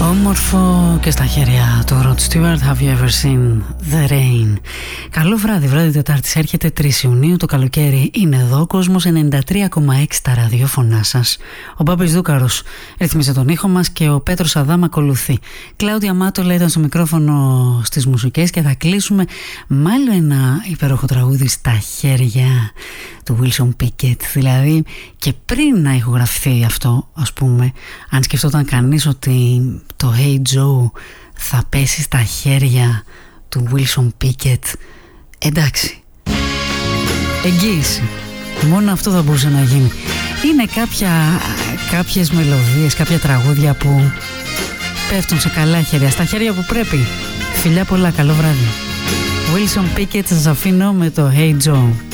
Όμορφο και στα χέρια του Rod Stewart. Have you ever seen the rain? Καλό βράδυ, βράδυ Τετάρτης έρχεται 3 Ιουνίου. Το καλοκαίρι είναι εδώ. Κόσμος 93,6 τα ραδιόφωνά σας. Ο Μπάμπης Δούκαρος ρυθμίσε τον ήχο μας και ο Πέτρος Αδάμ ακολουθεί. Κλάουδια Μάτολα ήταν στο μικρόφωνο στις μουσικές και θα κλείσουμε με άλλο ένα υπέροχο τραγούδι στα χέρια του Wilson Pickett. Δηλαδή και πριν να ηχογραφηθεί αυτό, ας πούμε, αν σκεφτόταν κανείς ότι το Hey Joe θα πέσει στα χέρια του Wilson Pickett, εντάξει, εγγύηση, μόνο αυτό θα μπορούσε να γίνει. Είναι κάποιες μελωδίες, κάποια τραγούδια που πέφτουν σε καλά χέρια, στα χέρια που πρέπει. Φιλιά πολλά, καλό βράδυ. Wilson Pickett, σας αφήνω με το Hey Joe.